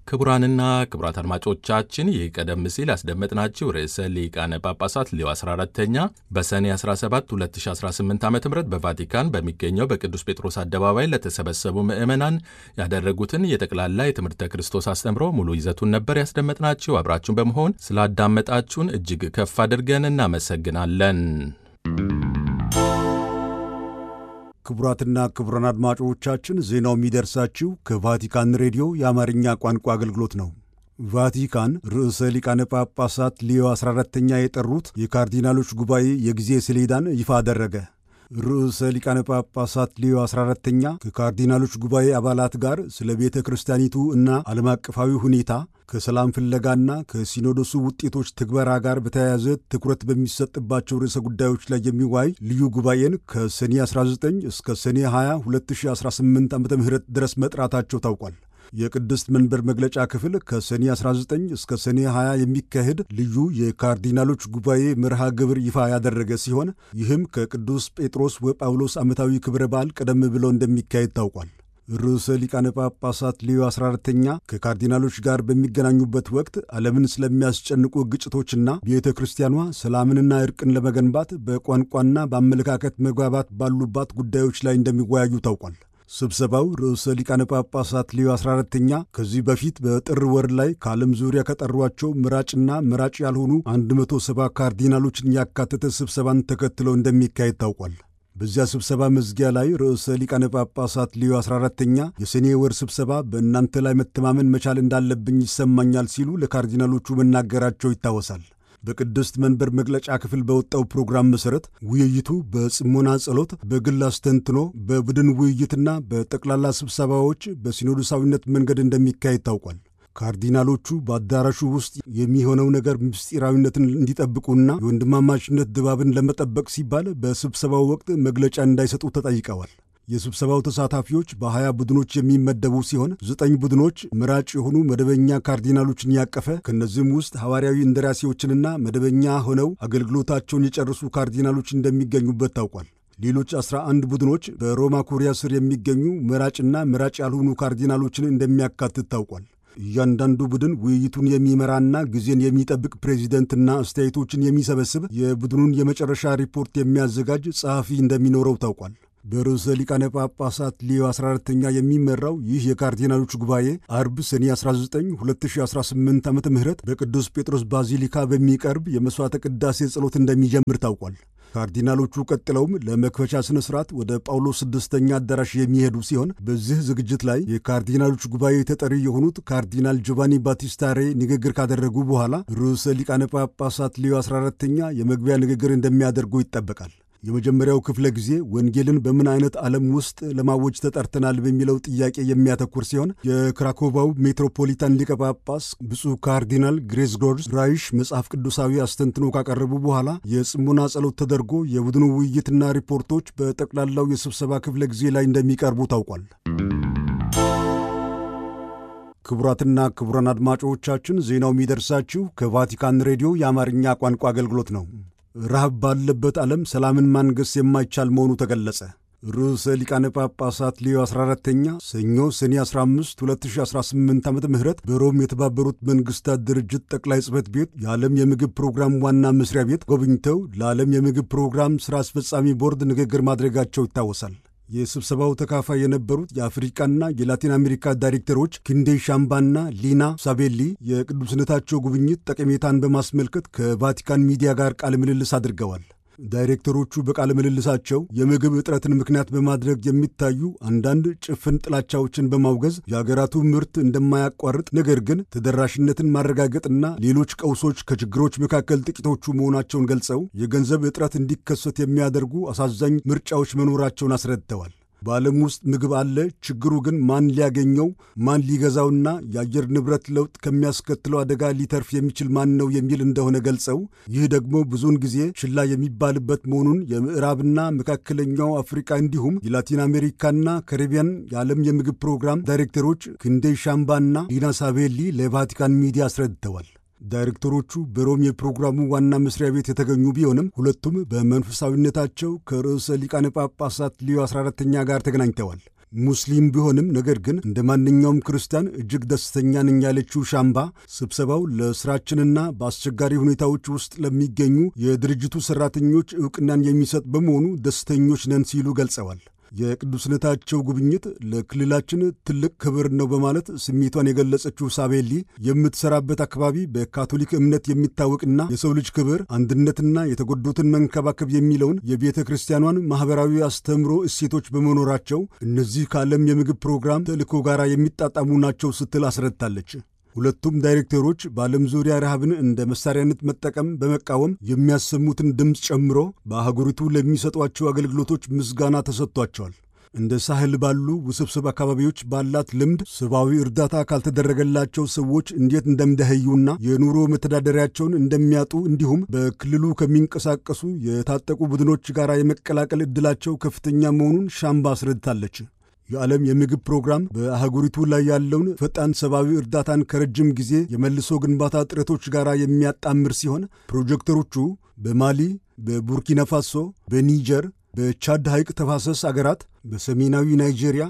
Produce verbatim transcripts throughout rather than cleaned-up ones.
ክቡራንና ክቡራት አድማጮቻችን ይህ ቀደም ሲል ያስደመጥናችሁ ርዕሰ ሊቃነ ጳጳሳት ሌዮ አስራ አራተኛ በሰኔ አስራ ሰባት ሁለት ሺህ አስራ ስምንት ዓ ም በቫቲካን በሚገኘው በቅዱስ ጴጥሮስ አደባባይ ለተሰበሰቡ ምዕመናን ያደረጉትን የጠቅላላ የትምህርተ ክርስቶስ አስተምሮ ሙሉ ይዘቱን ነበር ያስደመጥናችሁ። አብራችሁን በመሆን ስላዳመጣችሁን እጅግ ከፍ አድርገን እናመሰግናለን። ክቡራትና ክቡራን አድማጮቻችን ዜናው የሚደርሳችሁ ከቫቲካን ሬዲዮ የአማርኛ ቋንቋ አገልግሎት ነው። ቫቲካን ርዕሰ ሊቃነ ጳጳሳት ሌዮ አስራ አራተኛ የጠሩት የካርዲናሎች ጉባኤ የጊዜ ሰሌዳን ይፋ አደረገ። ርዕሰ ሊቃነ ጳጳሳት ሌዮ አስራ አራተኛ ከካርዲናሎች ጉባኤ አባላት ጋር ስለ ቤተ ክርስቲያኒቱ እና ዓለም አቀፋዊ ሁኔታ ከሰላም ፍለጋና ከሲኖዶሱ ውጤቶች ትግበራ ጋር በተያያዘ ትኩረት በሚሰጥባቸው ርዕሰ ጉዳዮች ላይ የሚዋይ ልዩ ጉባኤን ከሰኔ አስራ ዘጠኝ እስከ ሰኔ ሃያ ሁለት ሺህ አስራ ስምንት ዓ ም ድረስ መጥራታቸው ታውቋል። የቅድስት መንበር መግለጫ ክፍል ከሰኔ አስራ ዘጠኝ እስከ ሰኔ ሃያ የሚካሄድ ልዩ የካርዲናሎች ጉባኤ መርሃ ግብር ይፋ ያደረገ ሲሆን ይህም ከቅዱስ ጴጥሮስ ወጳውሎስ ዓመታዊ ክብረ በዓል ቀደም ብሎ እንደሚካሄድ ታውቋል። ርዕሰ ሊቃነ ጳጳሳት ሌዮ አስራ አራተኛ ከካርዲናሎች ጋር በሚገናኙበት ወቅት ዓለምን ስለሚያስጨንቁ ግጭቶችና ቤተ ክርስቲያኗ ሰላምንና ዕርቅን ለመገንባት በቋንቋና በአመለካከት መግባባት ባሉባት ጉዳዮች ላይ እንደሚወያዩ ታውቋል። ስብሰባው ርዕሰ ሊቃነ ጳጳሳት ሌዮ አስራ አራተኛ ከዚህ በፊት በጥር ወር ላይ ከዓለም ዙሪያ ከጠሯቸው ምራጭና ምራጭ ያልሆኑ አንድ መቶ ሰባ ካርዲናሎችን ያካተተ ስብሰባን ተከትለው እንደሚካሄድ ታውቋል። በዚያ ስብሰባ መዝጊያ ላይ ርዕሰ ሊቃነ ጳጳሳት ሌዮ አስራ አራተኛ የሰኔ ወር ስብሰባ በእናንተ ላይ መተማመን መቻል እንዳለብኝ ይሰማኛል ሲሉ ለካርዲናሎቹ መናገራቸው ይታወሳል። በቅድስት መንበር መግለጫ ክፍል በወጣው ፕሮግራም መሠረት ውይይቱ በጽሞና ጸሎት፣ በግል አስተንትኖ፣ በቡድን ውይይትና በጠቅላላ ስብሰባዎች በሲኖዶሳዊነት መንገድ እንደሚካሄድ ታውቋል። ካርዲናሎቹ በአዳራሹ ውስጥ የሚሆነው ነገር ምስጢራዊነትን እንዲጠብቁና የወንድማማችነት ድባብን ለመጠበቅ ሲባል በስብሰባው ወቅት መግለጫ እንዳይሰጡ ተጠይቀዋል። የስብሰባው ተሳታፊዎች በሀያ ቡድኖች የሚመደቡ ሲሆን ዘጠኝ ቡድኖች ምራጭ የሆኑ መደበኛ ካርዲናሎችን ያቀፈ፣ ከእነዚህም ውስጥ ሐዋርያዊ እንደራሴዎችንና መደበኛ ሆነው አገልግሎታቸውን የጨረሱ ካርዲናሎች እንደሚገኙበት ታውቋል። ሌሎች አስራ አንድ ቡድኖች በሮማ ኩሪያ ስር የሚገኙ ምራጭና ምራጭ ያልሆኑ ካርዲናሎችን እንደሚያካትት ታውቋል። እያንዳንዱ ቡድን ውይይቱን የሚመራና ጊዜን የሚጠብቅ ፕሬዚደንትና አስተያየቶችን የሚሰበስብ የቡድኑን የመጨረሻ ሪፖርት የሚያዘጋጅ ጸሐፊ እንደሚኖረው ታውቋል። በርዕሰ ሊቃነ ጳጳሳት ሌዮ አስራ አራተኛ የሚመራው ይህ የካርዲናሎች ጉባኤ አርብ ሰኔ አስራ ዘጠኝ ሁለት ሺህ አስራ ስምንት ዓ ም በቅዱስ ጴጥሮስ ባዚሊካ በሚቀርብ የመሥዋዕተ ቅዳሴ ጸሎት እንደሚጀምር ታውቋል። ካርዲናሎቹ ቀጥለውም ለመክፈቻ ሥነ ሥርዓት ወደ ጳውሎስ ስድስተኛ አዳራሽ የሚሄዱ ሲሆን በዚህ ዝግጅት ላይ የካርዲናሎች ጉባኤ ተጠሪ የሆኑት ካርዲናል ጆቫኒ ባቲስታ ሬ ንግግር ካደረጉ በኋላ ርዕሰ ሊቃነ ጳጳሳት ሌዮ አስራ አራተኛ የመግቢያ ንግግር እንደሚያደርጉ ይጠበቃል። የመጀመሪያው ክፍለ ጊዜ ወንጌልን በምን አይነት ዓለም ውስጥ ለማወጅ ተጠርተናል በሚለው ጥያቄ የሚያተኩር ሲሆን የክራኮቫው ሜትሮፖሊታን ሊቀ ጳጳስ ብፁዕ ካርዲናል ግሬዝጎር ራይሽ መጽሐፍ ቅዱሳዊ አስተንትኖ ካቀረቡ በኋላ የጽሞና ጸሎት ተደርጎ የቡድኑ ውይይትና ሪፖርቶች በጠቅላላው የስብሰባ ክፍለ ጊዜ ላይ እንደሚቀርቡ ታውቋል። ክቡራትና ክቡራን አድማጮቻችን ዜናው የሚደርሳችሁ ከቫቲካን ሬዲዮ የአማርኛ ቋንቋ አገልግሎት ነው። ረሃብ ባለበት ዓለም ሰላምን ማንገስ የማይቻል መሆኑ ተገለጸ። ርዕሰ ሊቃነ ጳጳሳት ሌዮ አስራ አራተኛ ሰኞ ሰኔ አስራ አምስት ሁለት ሺህ አስራ ስምንት ዓ ም በሮም የተባበሩት መንግሥታት ድርጅት ጠቅላይ ጽሕፈት ቤት የዓለም የምግብ ፕሮግራም ዋና መስሪያ ቤት ጎብኝተው ለዓለም የምግብ ፕሮግራም ሥራ አስፈጻሚ ቦርድ ንግግር ማድረጋቸው ይታወሳል። የስብሰባው ተካፋይ የነበሩት የአፍሪካና የላቲን አሜሪካ ዳይሬክተሮች ክንዴ ሻምባና ሊና ሳቤሊ የቅዱስነታቸው ጉብኝት ጠቀሜታን በማስመልከት ከቫቲካን ሚዲያ ጋር ቃለ ምልልስ አድርገዋል። ዳይሬክተሮቹ በቃለ ምልልሳቸው የምግብ እጥረትን ምክንያት በማድረግ የሚታዩ አንዳንድ ጭፍን ጥላቻዎችን በማውገዝ የአገራቱ ምርት እንደማያቋርጥ፣ ነገር ግን ተደራሽነትን ማረጋገጥና ሌሎች ቀውሶች ከችግሮች መካከል ጥቂቶቹ መሆናቸውን ገልጸው የገንዘብ እጥረት እንዲከሰት የሚያደርጉ አሳዛኝ ምርጫዎች መኖራቸውን አስረድተዋል። በዓለም ውስጥ ምግብ አለ፣ ችግሩ ግን ማን ሊያገኘው፣ ማን ሊገዛውና የአየር ንብረት ለውጥ ከሚያስከትለው አደጋ ሊተርፍ የሚችል ማን ነው የሚል እንደሆነ ገልጸው ይህ ደግሞ ብዙውን ጊዜ ችላ የሚባልበት መሆኑን የምዕራብና መካከለኛው አፍሪካ እንዲሁም የላቲን አሜሪካና ካሪቢያን የዓለም የምግብ ፕሮግራም ዳይሬክተሮች ክንዴ ሻምባና ሊና ሳቤሊ ለቫቲካን ሚዲያ አስረድተዋል። ዳይሬክተሮቹ በሮም የፕሮግራሙ ዋና መስሪያ ቤት የተገኙ ቢሆንም ሁለቱም በመንፈሳዊነታቸው ከርዕሰ ሊቃነ ጳጳሳት ሌዮ አስራ አራተኛ ጋር ተገናኝተዋል። ሙስሊም ቢሆንም ነገር ግን እንደ ማንኛውም ክርስቲያን እጅግ ደስተኛ ነኝ ያለችው ሻምባ ስብሰባው ለስራችንና በአስቸጋሪ ሁኔታዎች ውስጥ ለሚገኙ የድርጅቱ ሠራተኞች ዕውቅናን የሚሰጥ በመሆኑ ደስተኞች ነን ሲሉ ገልጸዋል። የቅዱስነታቸው ጉብኝት ለክልላችን ትልቅ ክብር ነው በማለት ስሜቷን የገለጸችው ሳቤሊ የምትሰራበት አካባቢ በካቶሊክ እምነት የሚታወቅና የሰው ልጅ ክብር፣ አንድነትና የተጎዱትን መንከባከብ የሚለውን የቤተ ክርስቲያኗን ማኅበራዊ አስተምሮ እሴቶች በመኖራቸው እነዚህ ከዓለም የምግብ ፕሮግራም ተልእኮ ጋር የሚጣጣሙ ናቸው ስትል አስረድታለች። ሁለቱም ዳይሬክተሮች በዓለም ዙሪያ ረሃብን እንደ መሳሪያነት መጠቀም በመቃወም የሚያሰሙትን ድምፅ ጨምሮ በአህጉሪቱ ለሚሰጧቸው አገልግሎቶች ምስጋና ተሰጥቷቸዋል። እንደ ሳህል ባሉ ውስብስብ አካባቢዎች ባላት ልምድ ሰብአዊ እርዳታ ካልተደረገላቸው ሰዎች እንዴት እንደሚደኸዩና የኑሮ መተዳደሪያቸውን እንደሚያጡ እንዲሁም በክልሉ ከሚንቀሳቀሱ የታጠቁ ቡድኖች ጋር የመቀላቀል ዕድላቸው ከፍተኛ መሆኑን ሻምባ አስረድታለች። የዓለም የምግብ ፕሮግራም በአህጉሪቱ ላይ ያለውን ፈጣን ሰብአዊ እርዳታን ከረጅም ጊዜ የመልሶ ግንባታ ጥረቶች ጋር የሚያጣምር ሲሆን ፕሮጀክተሮቹ በማሊ፣ በቡርኪና ፋሶ፣ በኒጀር፣ በቻድ ሐይቅ ተፋሰስ አገራት፣ በሰሜናዊ ናይጄሪያ፣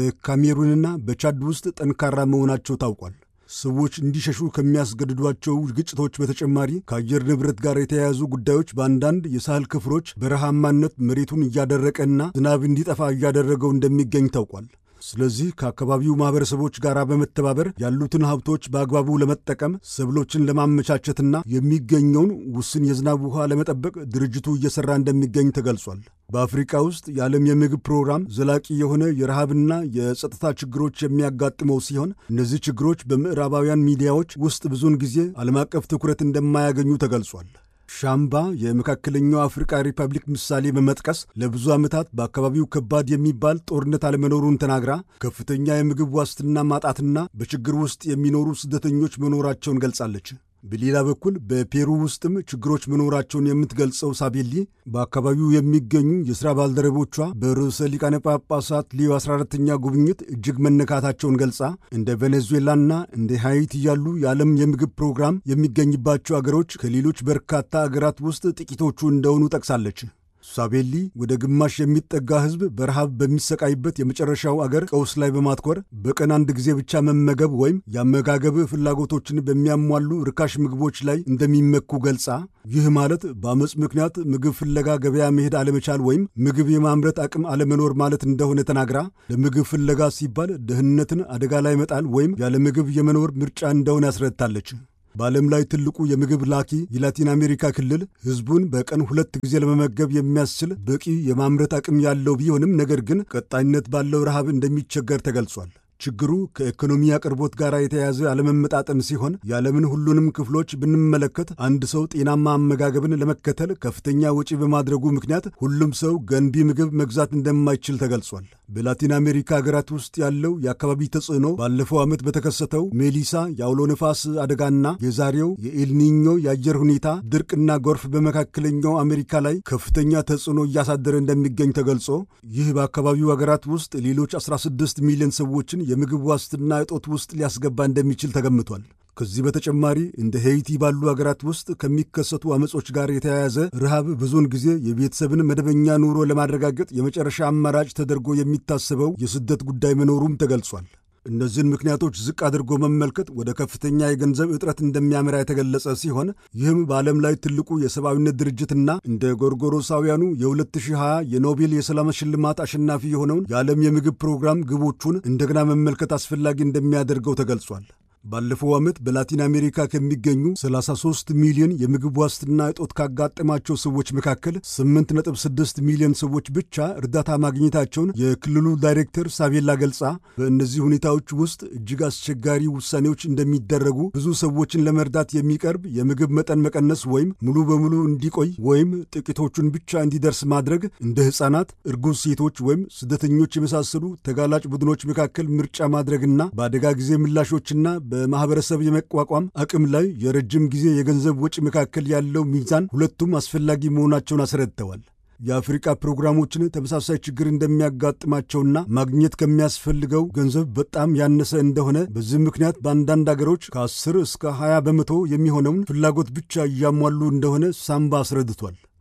በካሜሩንና በቻድ ውስጥ ጠንካራ መሆናቸው ታውቋል። ሰዎች እንዲሸሹ ከሚያስገድዷቸው ግጭቶች በተጨማሪ ከአየር ንብረት ጋር የተያያዙ ጉዳዮች በአንዳንድ የሳህል ክፍሎች በረሃማነት መሬቱን እያደረቀና ዝናብ እንዲጠፋ እያደረገው እንደሚገኝ ታውቋል። ስለዚህ ከአካባቢው ማኅበረሰቦች ጋር በመተባበር ያሉትን ሀብቶች በአግባቡ ለመጠቀም ሰብሎችን ለማመቻቸትና የሚገኘውን ውስን የዝናብ ውኃ ለመጠበቅ ድርጅቱ እየሠራ እንደሚገኝ ተገልጿል። በአፍሪካ ውስጥ የዓለም የምግብ ፕሮግራም ዘላቂ የሆነ የረሃብና የጸጥታ ችግሮች የሚያጋጥመው ሲሆን እነዚህ ችግሮች በምዕራባውያን ሚዲያዎች ውስጥ ብዙውን ጊዜ ዓለም አቀፍ ትኩረት እንደማያገኙ ተገልጿል። ሻምባ የመካከለኛው አፍሪካ ሪፐብሊክ ምሳሌ በመጥቀስ ለብዙ ዓመታት በአካባቢው ከባድ የሚባል ጦርነት አለመኖሩን ተናግራ ከፍተኛ የምግብ ዋስትና ማጣትና በችግር ውስጥ የሚኖሩ ስደተኞች መኖራቸውን ገልጻለች። በሌላ በኩል በፔሩ ውስጥም ችግሮች መኖራቸውን የምትገልጸው ሳቤሊ በአካባቢው የሚገኙ የሥራ ባልደረቦቿ በርዕሰ ሊቃነ ጳጳሳት ሊዮ አስራ አራተኛ ጉብኝት እጅግ መነካታቸውን ገልጻ እንደ ቬኔዙዌላና እንደ ሃይቲ ያሉ የዓለም የምግብ ፕሮግራም የሚገኝባቸው አገሮች ከሌሎች በርካታ አገራት ውስጥ ጥቂቶቹ እንደሆኑ ጠቅሳለች። ሳቤሊ ወደ ግማሽ የሚጠጋ ሕዝብ በረሃብ በሚሰቃይበት የመጨረሻው አገር ቀውስ ላይ በማትኮር በቀን አንድ ጊዜ ብቻ መመገብ ወይም የአመጋገብ ፍላጎቶችን በሚያሟሉ ርካሽ ምግቦች ላይ እንደሚመኩ ገልጻ ይህ ማለት በአመፅ ምክንያት ምግብ ፍለጋ ገበያ መሄድ አለመቻል ወይም ምግብ የማምረት አቅም አለመኖር ማለት እንደሆነ ተናግራ ለምግብ ፍለጋ ሲባል ደህንነትን አደጋ ላይ መጣል ወይም ያለ ምግብ የመኖር ምርጫ እንደሆነ ያስረድታለች። በዓለም ላይ ትልቁ የምግብ ላኪ የላቲን አሜሪካ ክልል ሕዝቡን በቀን ሁለት ጊዜ ለመመገብ የሚያስችል በቂ የማምረት አቅም ያለው ቢሆንም ነገር ግን ቀጣይነት ባለው ረሃብ እንደሚቸገር ተገልጿል። ችግሩ ከኢኮኖሚ አቅርቦት ጋር የተያያዘ አለመመጣጠን ሲሆን የዓለምን ሁሉንም ክፍሎች ብንመለከት አንድ ሰው ጤናማ አመጋገብን ለመከተል ከፍተኛ ወጪ በማድረጉ ምክንያት ሁሉም ሰው ገንቢ ምግብ መግዛት እንደማይችል ተገልጿል። በላቲን አሜሪካ ሀገራት ውስጥ ያለው የአካባቢ ተጽዕኖ ባለፈው ዓመት በተከሰተው ሜሊሳ የአውሎ ነፋስ አደጋና የዛሬው የኤልኒኞ የአየር ሁኔታ ድርቅና ጎርፍ በመካከለኛው አሜሪካ ላይ ከፍተኛ ተጽዕኖ እያሳደረ እንደሚገኝ ተገልጾ ይህ በአካባቢው ሀገራት ውስጥ ሌሎች አስራ ስድስት ሚሊዮን ሰዎችን የምግብ ዋስትና እጦት ውስጥ ሊያስገባ እንደሚችል ተገምቷል። ከዚህ በተጨማሪ እንደ ሄይቲ ባሉ አገራት ውስጥ ከሚከሰቱ አመጾች ጋር የተያያዘ ረሃብ ብዙውን ጊዜ የቤተሰብን መደበኛ ኑሮ ለማረጋገጥ የመጨረሻ አማራጭ ተደርጎ የሚታሰበው የስደት ጉዳይ መኖሩም ተገልጿል። እነዚህን ምክንያቶች ዝቅ አድርጎ መመልከት ወደ ከፍተኛ የገንዘብ እጥረት እንደሚያመራ የተገለጸ ሲሆን ይህም በዓለም ላይ ትልቁ የሰብአዊነት ድርጅትና እንደ ጎርጎሮሳውያኑ የ ሁለት ሺህ ሃያ የኖቤል የሰላም ሽልማት አሸናፊ የሆነውን የዓለም የምግብ ፕሮግራም ግቦቹን እንደገና መመልከት አስፈላጊ እንደሚያደርገው ተገልጿል። ባለፈው ዓመት በላቲን አሜሪካ ከሚገኙ ሰላሳ ሦስት ሚሊዮን የምግብ ዋስትና እጦት ካጋጠማቸው ሰዎች መካከል ስምንት ነጥብ ስድስት ሚሊዮን ሰዎች ብቻ እርዳታ ማግኘታቸውን የክልሉ ዳይሬክተር ሳቤላ ገልጻ በእነዚህ ሁኔታዎች ውስጥ እጅግ አስቸጋሪ ውሳኔዎች እንደሚደረጉ ብዙ ሰዎችን ለመርዳት የሚቀርብ የምግብ መጠን መቀነስ ወይም ሙሉ በሙሉ እንዲቆይ ወይም ጥቂቶቹን ብቻ እንዲደርስ ማድረግ እንደ ሕፃናት፣ እርጉዝ ሴቶች ወይም ስደተኞች የመሳሰሉ ተጋላጭ ቡድኖች መካከል ምርጫ ማድረግና በአደጋ ጊዜ ምላሾችና በማህበረሰብ የመቋቋም አቅም ላይ የረጅም ጊዜ የገንዘብ ወጪ መካከል ያለው ሚዛን ሁለቱም አስፈላጊ መሆናቸውን አስረድተዋል። የአፍሪቃ ፕሮግራሞችን ተመሳሳይ ችግር እንደሚያጋጥማቸውና ማግኘት ከሚያስፈልገው ገንዘብ በጣም ያነሰ እንደሆነ በዚህ ምክንያት በአንዳንድ አገሮች ከአስር እስከ ሀያ በመቶ የሚሆነውን ፍላጎት ብቻ እያሟሉ እንደሆነ ሳምባ አስረድቷል።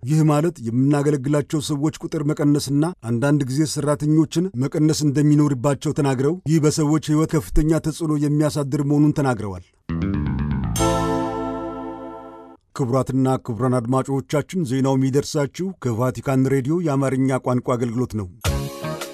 ይህ ማለት የምናገለግላቸው ሰዎች ቁጥር መቀነስና አንዳንድ ጊዜ ሰራተኞችን መቀነስ እንደሚኖርባቸው ተናግረው ይህ በሰዎች ሕይወት ከፍተኛ ተጽዕኖ የሚያሳድር መሆኑን ተናግረዋል። ክቡራትና ክቡራን አድማጮቻችን ዜናው የሚደርሳችሁ ከቫቲካን ሬዲዮ የአማርኛ ቋንቋ አገልግሎት ነው።